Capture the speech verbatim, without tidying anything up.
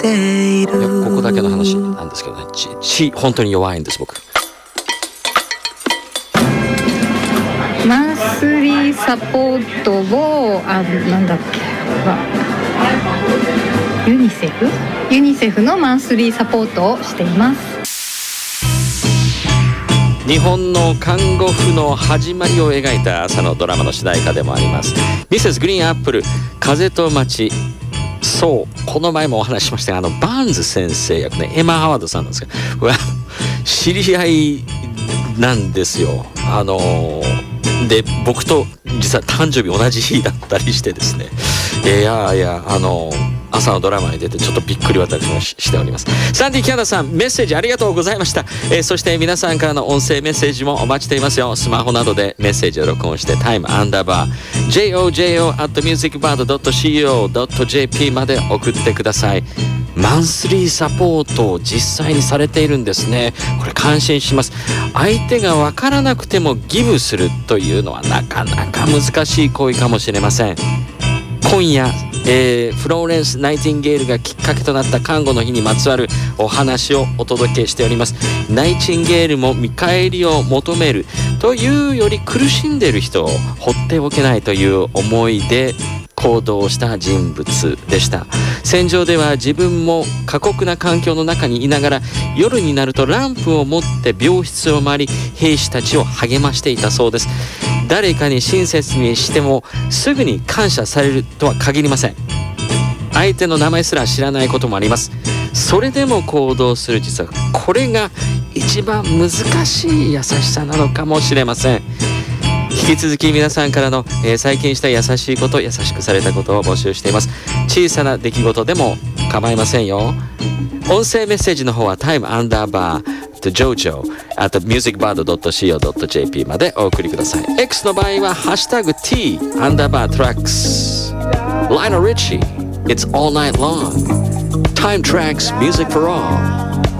ている。 いやここだけの話なんですけどね、血本当に弱いんです僕。 マンスリーサポートをあなんだっけユニセフユニセフのマンスリーサポートをしています。 日本の看護婦の始まりを描いた朝のドラマの主題歌でもありますミセスグリーンアップル風と街。そうこの前もお話ししましたが、あのバーンズ先生役ね、エマ・ハワードさんなんですけど、知り合いなんですよ。あのー、で僕と実は誕生日同じ日だったりしてですね、いやいやあのー朝のドラマに出てちょっとびっくり私も し, しております。サンディ・キャナさんメッセージありがとうございました。えー、そして皆さんからの音声メッセージもお待ちしていますよ。スマホなどでメッセージを録音してタイムアンダーバー ジェイオージェイオー アット ミュージックバード ドット シーオー ドット ジェーピー まで送ってください。マンスリーサポートを実際にされているんですね。これ感心します。相手が分からなくてもギブするというのはなかなか難しい行為かもしれません。今夜、えー、フローレンス・ナイティンゲールがきっかけとなった看護の日にまつわるお話をお届けしております。ナイチンゲールも見返りを求めるというより苦しんでいる人を放っておけないという思いで行動した人物でした。戦場では自分も過酷な環境の中にいながら夜になるとランプを持って病室を回り兵士たちを励ましていたそうです。誰かに親切にしてもすぐに感謝されるとは限りません。相手の名前すら知らないこともあります。それでも行動する、実はこれが一番難しい優しさなのかもしれません。引き続き皆さんからの、えー、最近した優しいこと、優しくされたことを募集しています。小さな出来事でも構いませんよ。音声メッセージの方はタイムアンダーバージョジョ at ミュージックバード ドット シーオー ドット ジェーピー までお送りください。 X の場合はハッシュタグ T アンダーバートラックス Lionel Richie It's all night long Time Tracks Music for all